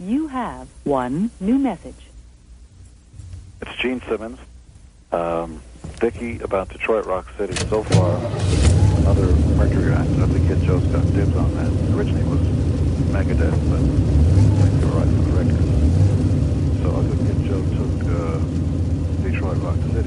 You have one new message. It's Gene Simmons. Dickie about Detroit Rock City. So far, another Mercury act. I think Kid Joe's got dibs on that. Originally it was Megadeth, but I think they were right for the record. So I think Kid Joe took Detroit Rock City.